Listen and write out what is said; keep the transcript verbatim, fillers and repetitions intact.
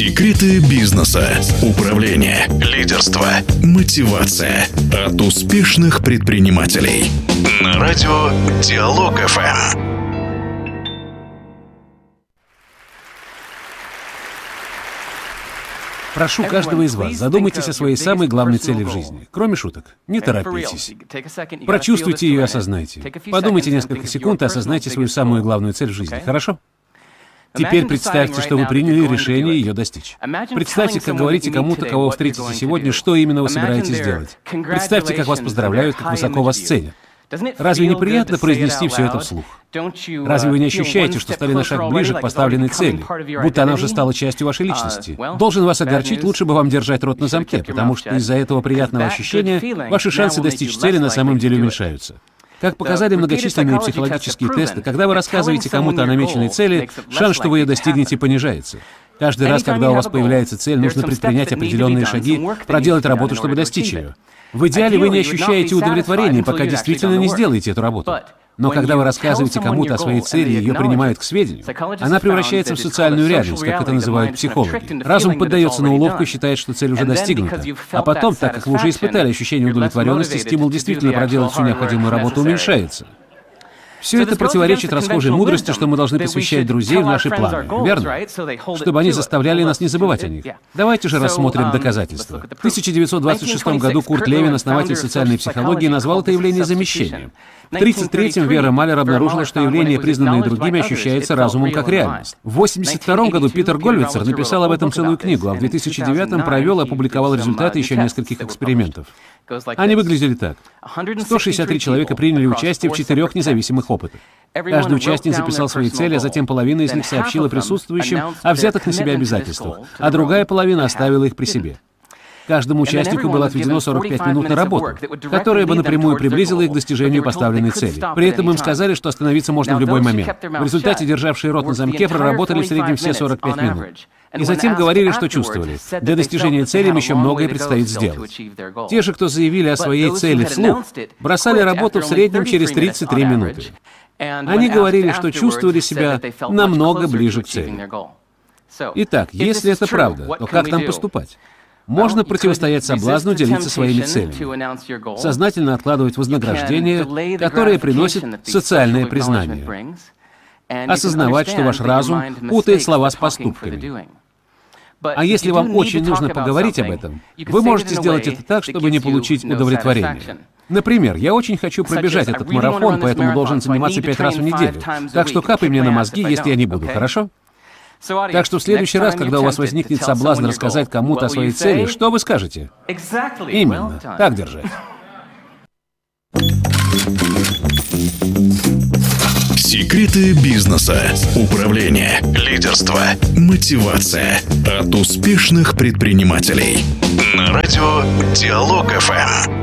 Секреты бизнеса, управления, лидерства, мотивация от успешных предпринимателей. На радио Диалог эф эм. Прошу каждого из вас, задумайтесь о своей самой главной цели в жизни. Кроме шуток, не торопитесь. Прочувствуйте ее и осознайте. Подумайте несколько секунд и осознайте свою самую главную цель в жизни, хорошо? Теперь представьте, что вы приняли решение ее достичь. Представьте, как говорите кому-то, кого вы встретите сегодня, что именно вы собираетесь сделать. Представьте, как вас поздравляют, как высоко вас ценят. Разве не приятно произнести все это вслух? Разве вы не ощущаете, что стали на шаг ближе к поставленной цели, будто она уже стала частью вашей личности? Должен вас огорчить, лучше бы вам держать рот на замке, потому что из-за этого приятного ощущения ваши шансы достичь цели на самом деле уменьшаются. Как показали многочисленные психологические тесты, когда вы рассказываете кому-то о намеченной цели, шанс, что вы ее достигнете, понижается. Каждый раз, когда у вас появляется цель, нужно предпринять определенные шаги, проделать работу, чтобы достичь ее. В идеале вы не ощущаете удовлетворения, пока действительно не сделаете эту работу. Но когда вы рассказываете кому-то о своей цели и ее принимают к сведению, она превращается в социальную реальность, как это называют психологи. Разум поддается на уловку и считает, что цель уже достигнута. А потом, так как вы уже испытали ощущение удовлетворенности, стимул действительно проделать всю необходимую работу уменьшается. Все это противоречит расхожей мудрости, что мы должны посвящать друзей в наши планы, верно? Чтобы они заставляли нас не забывать о них. Давайте же рассмотрим доказательства. В тысяча девятьсот двадцать шестом году Курт Левин, основатель социальной психологии, назвал это явление замещением. В тридцать третьем Вера Малер обнаружила, что явление, признанное другими, ощущается разумом как реальность. В восемьдесят втором году Питер Гольвицер написал об этом целую книгу, а в две тысячи девятом провел и опубликовал результаты еще нескольких экспериментов. Они выглядели так. сто шестьдесят три человека приняли участие в четырех независимых опытах. Каждый участник записал свои цели, а затем половина из них сообщила присутствующим о взятых на себя обязательствах, а другая половина оставила их при себе. Каждому участнику было отведено сорок пять минут на работу, которая бы напрямую приблизила их к достижению поставленной цели. При этом им сказали, что остановиться можно в любой момент. В результате державшие рот на замке проработали в среднем все сорок пять минут. И затем говорили, что чувствовали. Для достижения цели им еще многое предстоит сделать. Те же, кто заявили о своей цели вслух, бросали работу в среднем через тридцать три минуты. Они говорили, что чувствовали себя намного ближе к цели. Итак, если это правда, то как нам поступать? Можно противостоять соблазну делиться своими целями, сознательно откладывать вознаграждение, которое приносит социальное признание, осознавать, что ваш разум путает слова с поступками. А если вам очень нужно поговорить об этом, вы можете сделать это так, чтобы не получить удовлетворение. Например, я очень хочу пробежать этот марафон, поэтому должен заниматься пять раз в неделю. Так что капай мне на мозги, если я не буду, хорошо? Так что в следующий раз, когда у вас возникнет соблазн рассказать кому-то о своей цели, что вы скажете? Именно, так держать. Секреты бизнеса, управления, лидерства, мотивация от успешных предпринимателей. На радио Диалог эф эм.